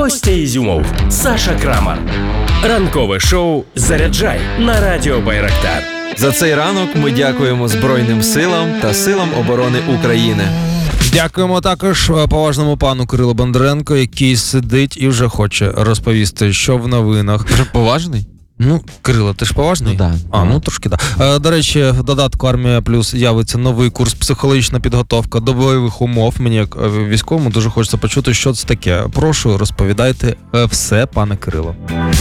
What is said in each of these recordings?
Костя Ізюмов, Саша Крамар. Ранкове шоу «Заряджай» на радіо Байрактар. За цей ранок ми дякуємо Збройним силам та силам оборони України. Дякуємо також поважному пану Кирилу Бондаренко, який сидить і вже хоче розповісти, що в новинах. Вже поважний? Ну, Кирило, ти ж поважний? Ну, да. Ну трошки, да. До речі, в додатку «Армія Плюс» явиться новий курс «Психологічна підготовка до бойових умов». Мені, як військовому, дуже хочеться почути, що це таке. Прошу, розповідайте все, пане Кирило.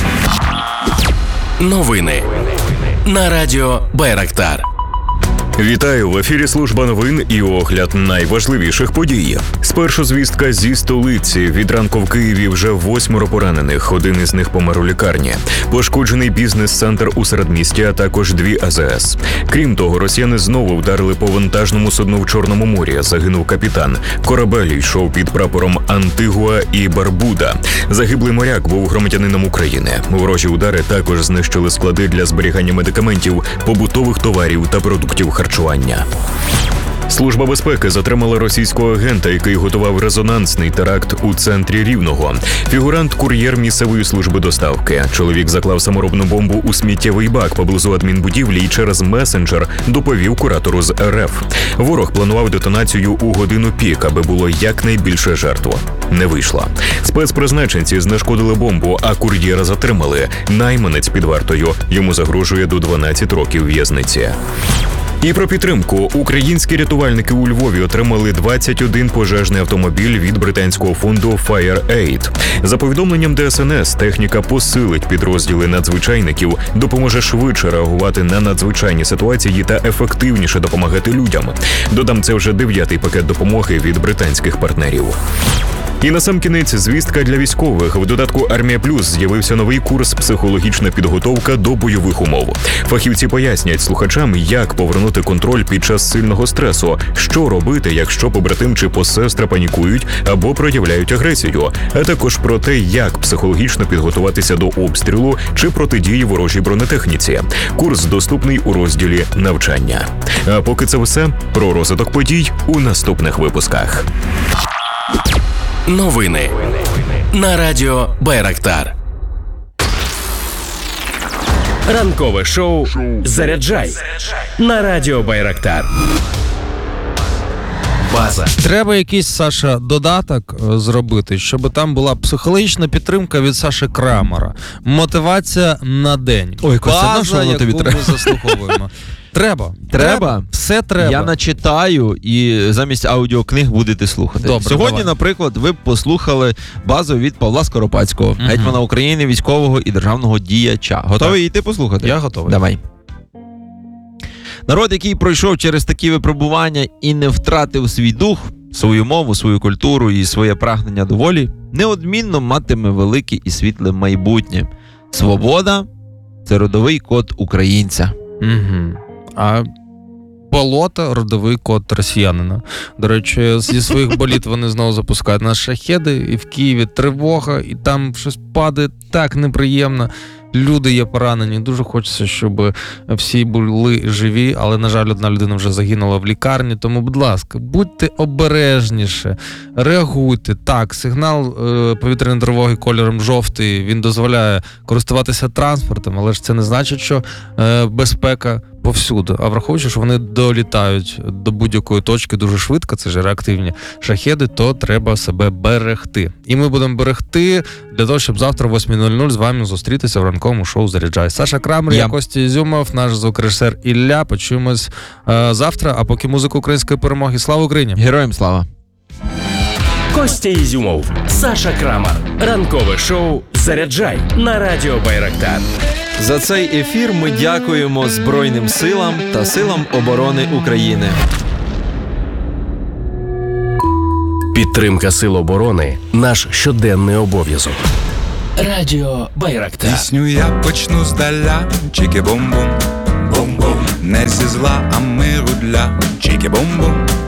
Новини на радіо Байрактар. Вітаю! В ефірі служба новин і огляд найважливіших подій. Спершу звістка зі столиці. Від ранку в Києві вже 8 поранених. Один із них помер у лікарні. Пошкоджений бізнес-центр у середмісті, а також 2 АЗС. Крім того, росіяни знову вдарили по вантажному судну в Чорному морі. Загинув капітан. Корабель йшов під прапором Антигуа і Барбуда. Загиблий моряк був громадянином України. Ворожі удари також знищили склади для зберігання медикаментів, побутових товарів та продуктів харчування. Служба безпеки затримала російського агента, який готував резонансний теракт у центрі Рівного. Фігурант – кур'єр місцевої служби доставки. Чоловік заклав саморобну бомбу у сміттєвий бак поблизу адмінбудівлі і через месенджер доповів куратору з РФ. Ворог планував детонацію у годину пік, аби було якнайбільше жертв. Не вийшло. Спецпризначенці знешкодили бомбу, а кур'єра затримали. Найманець під вартою. Йому загрожує до 12 років в'язниці. І про підтримку. Українські рятувальники у Львові отримали 21 пожежний автомобіль від британського фонду FireAid. За повідомленням ДСНС, техніка посилить підрозділи надзвичайників, допоможе швидше реагувати на надзвичайні ситуації та ефективніше допомагати людям. Додам, це вже 9-й пакет допомоги від британських партнерів. І насамкінець звістка для військових. В додатку «Армія Плюс» з'явився новий курс «Психологічна підготовка до бойових умов». Фахівці пояснять слухачам, як повернути контроль під час сильного стресу, що робити, якщо побратим чи посестра панікують або проявляють агресію, а також про те, як психологічно підготуватися до обстрілу чи протидії ворожій бронетехніці. Курс доступний у розділі «Навчання». А поки це все, про розвиток подій у наступних випусках. Новини на радіо Байрактар. Ранкове шоу «Заряджай» на радіо Байрактар. База. Треба якийсь, Саша, додаток зробити, щоб там була психологічна підтримка від Саші Крамара. Мотивація на день. Ой, Костя, база, воно тобі яку треба? ми заслуховуємо. Треба. Все треба. Я начитаю і замість аудіокниг будете слухати. Добре, Сьогодні, давай. наприклад, ви б послухали базу від Павла Скоропадського, гетьмана України, військового і державного діяча. Готовий йти послухати? Я готовий. Давай. Народ, який пройшов через такі випробування і не втратив свій дух, свою мову, свою культуру і своє прагнення до волі, неодмінно матиме велике і світле майбутнє. Свобода – це родовий код українця. Угу. А болото – родовий код росіянина. До речі, зі своїх боліт вони знову запускають на шахеди, і в Києві тривога, і там щось падає так неприємно. Люди є поранені. Дуже хочеться, щоб всі були живі, але, на жаль, одна людина вже загинула в лікарні. Тому, будь ласка, будьте обережніше, реагуйте. Так, сигнал повітряної тривоги кольором жовтий, він дозволяє користуватися транспортом, але ж це не значить, що безпека повсюди. А враховуючи, що вони долітають до будь-якої точки дуже швидко, це ж реактивні шахеди, то треба себе берегти. І ми будемо берегти для того, щоб завтра о 8:00 з вами зустрітися в ранковому шоу «Заряджай». Саша Крамер, я Костя Ізюмов, наш звукорежисер Ілля. Почуємось завтра, а поки музика української перемоги. Слава Україні! Героям слава! Костя Ізюмов, Саша Крамар. Ранкове шоу «Заряджай» на радіо Байрактар. За цей ефір ми дякуємо Збройним силам та силам оборони України. Підтримка сил оборони – наш щоденний обов'язок. Радіо Байрактар. Пісню я почну здаля, чіки-бум-бум, бум-бум. Не зі зла, а миру для чіки-бум-бум.